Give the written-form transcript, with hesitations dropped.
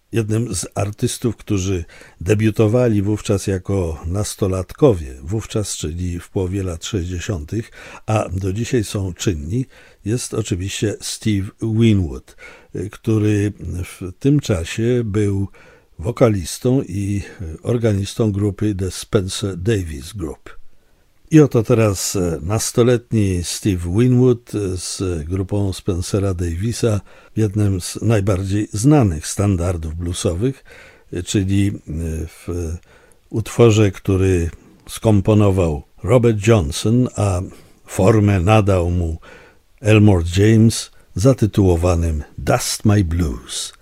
Jednym z artystów, którzy debiutowali wówczas jako nastolatkowie, czyli w połowie lat 60., a do dzisiaj są czynni, jest oczywiście Steve Winwood, który w tym czasie był wokalistą i organistą grupy The Spencer Davis Group. I oto teraz nastoletni Steve Winwood z grupą Spencera Davisa w jednym z najbardziej znanych standardów bluesowych, czyli w utworze, który skomponował Robert Johnson, a formę nadał mu Elmore James, zatytułowanym Dust My Blues.